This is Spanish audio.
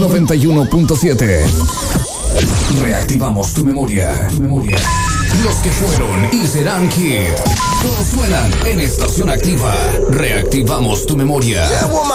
91.7. Reactivamos tu memoria. Los que fueron y serán hit. Todos suenan en Estación Activa. Reactivamos tu memoria.